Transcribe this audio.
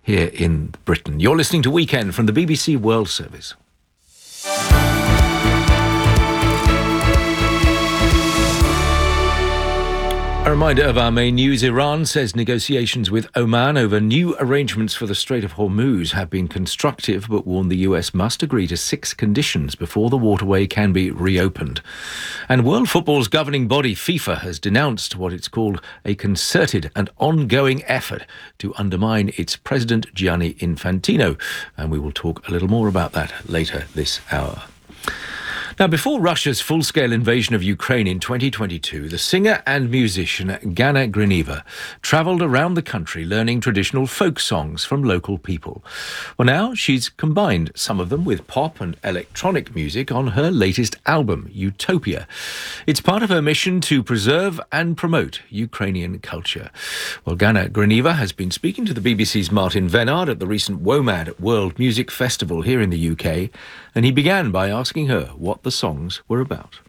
here in Britain. You're listening to Weekend from the BBC World Service. A reminder of our main news. Iran says negotiations with Oman over new arrangements for the Strait of Hormuz have been constructive, but warned the US must agree to 6 conditions before the waterway can be reopened. And world football's governing body, FIFA, has denounced what it's called a concerted and ongoing effort to undermine its president, Gianni Infantino. And we will talk a little more about that later this hour. Now, before Russia's full-scale invasion of Ukraine in 2022, the singer and musician Gana Griniva travelled around the country learning traditional folk songs from local people. Well, now she's combined some of them with pop and electronic music on her latest album, Utopia. It's part of her mission to preserve and promote Ukrainian culture. Well, Gana Griniva has been speaking to the BBC's Martin Vennard at the recent WOMAD World Music Festival here in the UK, and he began by asking her what the songs were about.